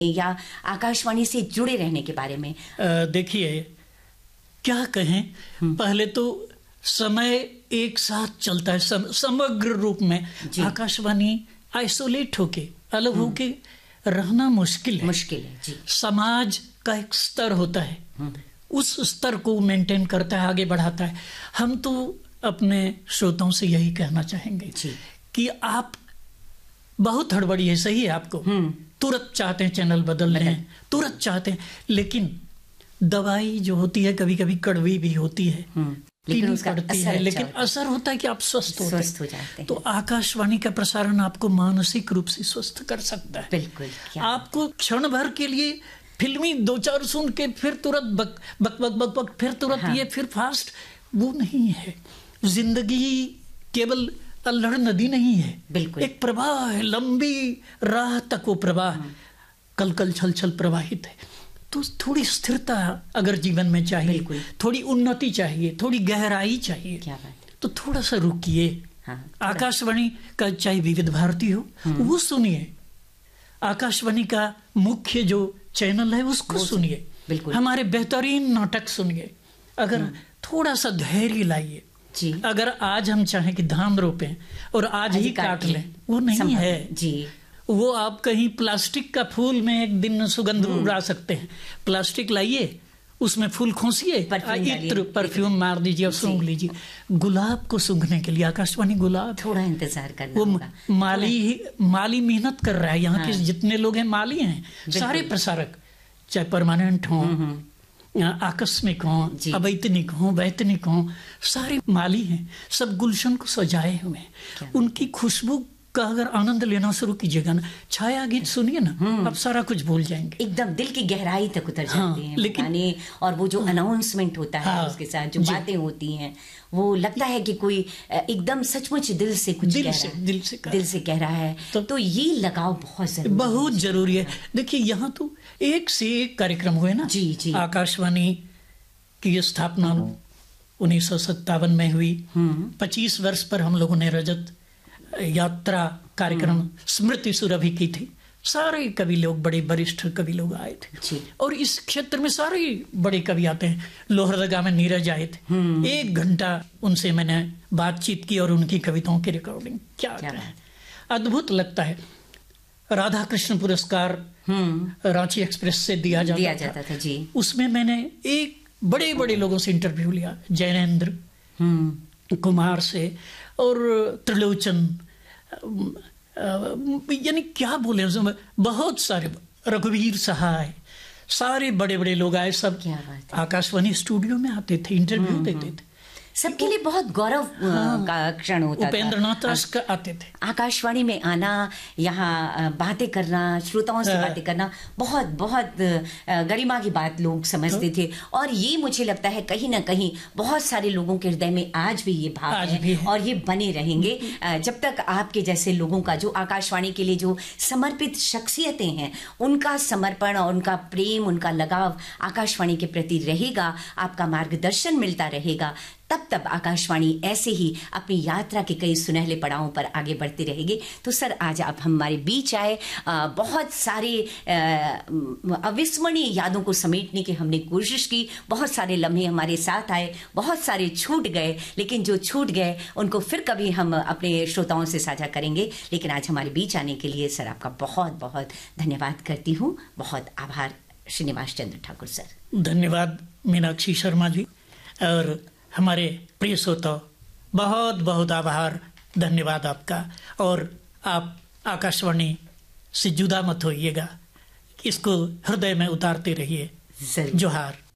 या आकाशवाणी से जुड़े रहने के बारे में? देखिए, क्या कहें, पहले तो समय एक साथ चलता है समग्र रूप में। आकाशवाणी आइसोलेट होके, अलग होके रहना मुश्किल है जी। समाज का एक स्तर होता है, उस स्तर को मेंटेन करता है, आगे बढ़ाता है। हम तो अपने श्रोताओं से यही कहना चाहेंगे कि आप बहुत हड़बड़ी है, सही है, आपको तुरंत चाहते हैं चैनल बदल रहे हैं, तुरंत चाहते हैं, लेकिन दवाई जो होती है कभी कभी कड़वी भी होती है, लेकिन उसका असर लेकिन असर होता है कि आप स्वस्थ हो जाते हैं। तो हैं। आकाशवाणी का प्रसारण आपको मानसिक रूप से स्वस्थ कर सकता है। बिल्कुल। आपको क्षण भर के लिए फिल्मी दो चार सुन के फिर तुरंत बक बक बक बक बक फिर तुरंत ये फिर फास्ट, वो नहीं है। जिंदगी केवल अल्हड़ नदी नहीं है, बिल्कुल एक प्रवाह है, लंबी राह तक वो प्रवाह कल कल छल छल प्रवाहित है। तो थोड़ी स्थिरता अगर जीवन में चाहिए, थोड़ी उन्नति चाहिए, थोड़ी गहराई चाहिए, तो थोड़ा सा रुकिए। आकाशवाणी का चाहे विविध भारती हो, वो सुनिए। आकाशवाणी का मुख्य जो चैनल है उसको सुनिए, हमारे बेहतरीन नाटक सुनिए। अगर थोड़ा सा धैर्य लाइए, अगर आज हम चाहें कि धान रोपें और आज ही काट लें, वो नहीं है जी। वो आप कहीं प्लास्टिक का फूल में एक दिन सुगंध उड़ा सकते हैं। प्लास्टिक लाइए, उसमें फूल खोसिए, इत्र परफ्यूम मार दीजिए और सूंघ लीजिए। गुलाब को सूंघने के लिए आकाशवाणी गुलाब थोड़ा इंतजार करना वो होगा। माली मेहनत कर रहा है। यहाँ के जितने लोग हैं माली हैं, सारे प्रसारक, चाहे परमानेंट हों, आकस्मिक हों, अवैतनिक हों, वैतनिक हों, सारे माली हैं। सब गुलशन को सजाए हुए हैं। उनकी खुशबू का अगर आनंद लेना शुरू कीजिएगा ना, छाया गीत सुनिए ना, आप सारा कुछ भूल जाएंगे, एकदम दिल की गहराई तक उतर जाते हैं। लेकिन और वो जो अनाउंसमेंट होता है, उसके साथ जो बातें होती हैं, वो लगता है कि कोई एकदम सचमुच दिल से कुछ दिल से कह रहा है। तो ये लगाव बहुत जरूरी है। देखिए, यहाँ तो एक से एक कार्यक्रम हुए ना। जी। आकाशवाणी की स्थापना 1957 में हुई। 25 वर्ष पर हम लोगों ने रजत यात्रा कार्यक्रम स्मृति सुरभि की थी। सारे कवि लोग, बड़े वरिष्ठ कवि लोग आए थे, और इस क्षेत्र में सारे बड़े कवि आते हैं। लोहरदगा में नीरज आए थे, 1 घंटा उनसे मैंने बातचीत की और उनकी कविताओं की रिकॉर्डिंग। क्या अद्भुत लगता है। राधा कृष्ण पुरस्कार रांची एक्सप्रेस से दिया जाता था जी। उसमें मैंने एक बड़े बड़े लोगों से इंटरव्यू लिया, जैनेन्द्र कुमार से और त्रिलोचन, यानी क्या बोले, बहुत सारे, रघुवीर सहाय, सारे बड़े बड़े लोग आए। सब आकाशवाणी स्टूडियो में आते थे, इंटरव्यू देते थे। सबके लिए बहुत गौरव का क्षण होता था। उपेंद्रनाथ आते थे। आकाशवाणी में आना, यहाँ बातें करना, श्रोताओं से बातें करना, बहुत बहुत गरिमा की बात लोग समझते थे। और ये मुझे लगता है कहीं ना कहीं बहुत सारे लोगों के हृदय में आज भी ये भाव है और ये बने रहेंगे जब तक आपके जैसे लोगों का, जो आकाशवाणी के लिए जो समर्पित शख्सियतें हैं, उनका समर्पण और उनका प्रेम, उनका लगाव आकाशवाणी के प्रति रहेगा, आपका मार्गदर्शन मिलता रहेगा, तब आकाशवाणी ऐसे ही अपनी यात्रा के कई सुनहले पड़ावों पर आगे बढ़ती रहेगी। तो सर, आज आप हमारे बीच आए, बहुत सारे अविस्मरणीय यादों को समेटने की हमने कोशिश की। बहुत सारे लम्हे हमारे साथ आए, बहुत सारे छूट गए, लेकिन जो छूट गए उनको फिर कभी हम अपने श्रोताओं से साझा करेंगे। लेकिन आज हमारे बीच आने के लिए सर आपका बहुत बहुत धन्यवाद करती हूँ। बहुत आभार श्रीनिवास चंद्र ठाकुर सर। धन्यवाद मीनाक्षी शर्मा जी। और हमारे प्रिय श्रोता, बहुत बहुत आभार, धन्यवाद आपका। और आप आकाशवाणी से जुदा मत होइएगा, इसको हृदय में उतारते रहिए। जोहार।